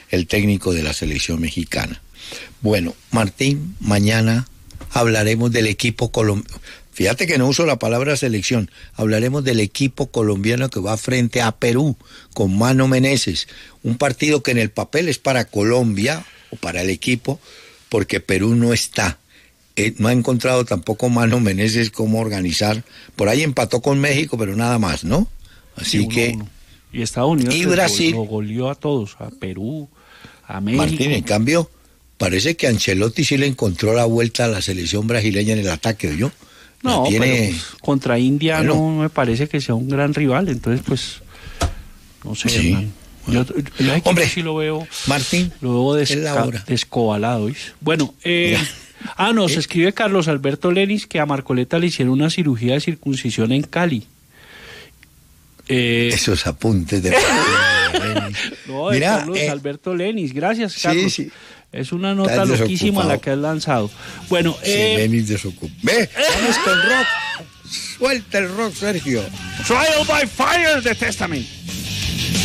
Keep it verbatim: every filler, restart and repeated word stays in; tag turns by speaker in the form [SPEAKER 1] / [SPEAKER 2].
[SPEAKER 1] el técnico de la selección mexicana. Bueno, Martín, mañana hablaremos del equipo colombiano. Fíjate que no uso la palabra selección, hablaremos del equipo colombiano que va frente a Perú con Mano Meneses, un partido que en el papel es para Colombia o para el equipo, porque Perú no está. Eh, no ha encontrado tampoco Mano Meneses cómo organizar. Por ahí empató con México, pero nada más, ¿no? Así
[SPEAKER 2] sí, uno,
[SPEAKER 1] que...
[SPEAKER 2] Uno. Y Estados Unidos
[SPEAKER 1] y Brasil
[SPEAKER 2] lo goleó a todos, a Perú, a México.
[SPEAKER 1] Martín, en cambio, parece que Ancelotti sí le encontró la vuelta a la selección brasileña en el ataque, ¿oyó?
[SPEAKER 2] No,
[SPEAKER 1] tiene...
[SPEAKER 2] pero pues, contra India bueno, no me parece que sea un gran rival, entonces pues, no sé,
[SPEAKER 1] sí,
[SPEAKER 2] bueno. yo, yo
[SPEAKER 1] hombre,
[SPEAKER 2] sí lo veo,
[SPEAKER 1] Martín,
[SPEAKER 2] lo veo desca- descobalado. ¿sí? Bueno, eh, ah, nos ¿Eh? escribe Carlos Alberto Lenis que a Marcoleta le hicieron una cirugía de circuncisión en Cali.
[SPEAKER 1] Eh, Esos apuntes de
[SPEAKER 2] no, de Mira, Carlos eh, Alberto Lenis, gracias Carlos. Sí, sí. Es una nota loquísima la que has lanzado. Bueno,
[SPEAKER 1] sí,
[SPEAKER 2] eh...
[SPEAKER 1] Lenis desocupado. Ve, vamos con rock. Suelta el rock, Sergio.
[SPEAKER 2] Trial by Fire, The Testament.